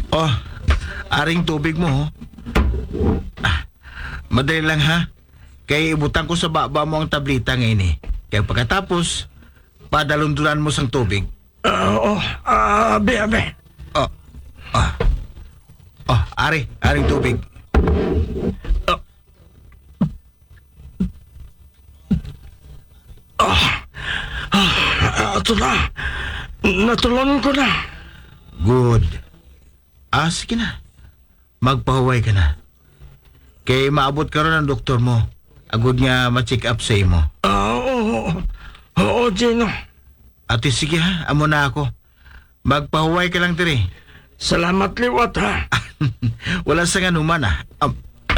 Oh, aring tubig mo, ho. Madali lang, ha? Kaya ibutang ko sa baba mo ang tablita ngayon, eh. Kaya pagkatapos, padalundulan mo sang tubig. Oo, abe. Oh, oh. Oh, aring tubig. Ito na. Natulungan ko na. Good. Sige na. Magpahuway ka na. Kaya maabot ka rin ng doktor mo. Agud nga ma-check up sa imo. Oo, Gino. Ate, sige ha. Amo na ako. Magpahuway ka lang, tiri. Salamat liwat, ha. Wala sa nganuman, ah.